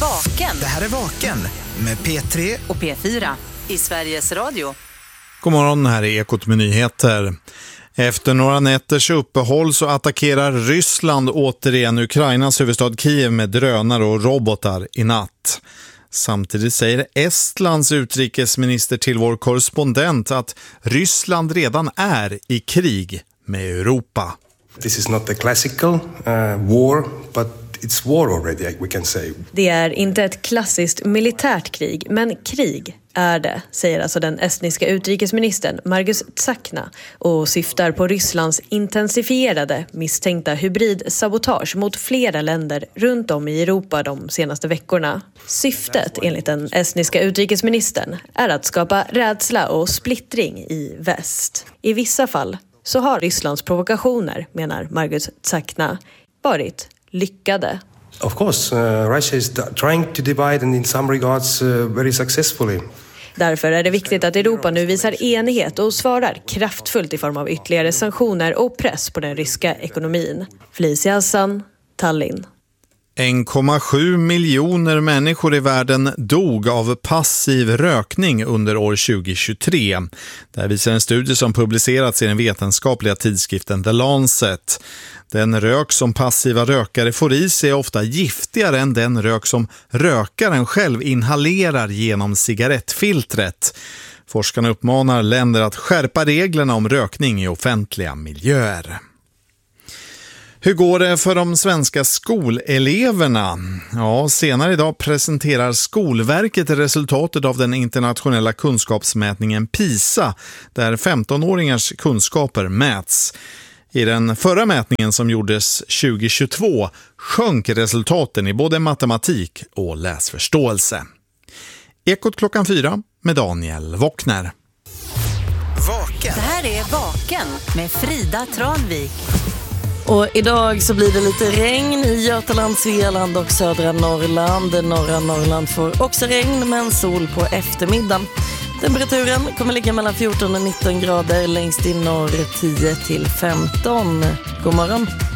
Vaken. Det här är Vaken med P3 och P4 i Sveriges Radio. God morgon, här är Ekot med nyheter. Efter några nätters uppehåll så attackerar Ryssland återigen Ukrainas huvudstad Kiev med drönare och robotar i natt. Samtidigt säger Estlands utrikesminister till vår korrespondent att Ryssland redan är i krig med Europa. This is not a classical war, but it's war already, we can say. Det är inte ett klassiskt militärt krig, men krig är det, säger alltså den estniska utrikesministern Margus Tsakna och syftar på Rysslands intensifierade misstänkta hybridsabotage mot flera länder runt om i Europa de senaste veckorna. Syftet, enligt den estniska utrikesministern, är att skapa rädsla och splittring i väst. I vissa fall så har Rysslands provokationer, menar Margus Tsakna, varit lyckade. Of course, Russia is trying to divide and in some regards very successfully. Därför är det viktigt att Europa nu visar enighet och svarar kraftfullt i form av ytterligare sanktioner och press på den ryska ekonomin. Felicia Hassan, Tallinn. 1,7 miljoner människor i världen dog av passiv rökning under år 2023. Det här visar en studie som publicerats i den vetenskapliga tidskriften The Lancet. Den rök som passiva rökare får i sig är ofta giftigare än den rök som rökaren själv inhalerar genom cigarettfiltret. Forskarna uppmanar länder att skärpa reglerna om rökning i offentliga miljöer. Hur går det för de svenska skoleleverna? Ja, senare idag presenterar Skolverket resultatet av den internationella kunskapsmätningen PISA, där 15-åringars kunskaper mäts. I den förra mätningen som gjordes 2022 sjönk resultaten i både matematik och läsförståelse. Ekot 4 med Daniel Wockner. Vaken. Det här är Vaken med Frida Tranvik. Och idag så blir det lite regn i Götaland, Svealand och södra Norrland. Norra Norrland får också regn men sol på eftermiddagen. Temperaturen kommer ligga mellan 14 och 19 grader, längst i norr 10 till 15. God morgon.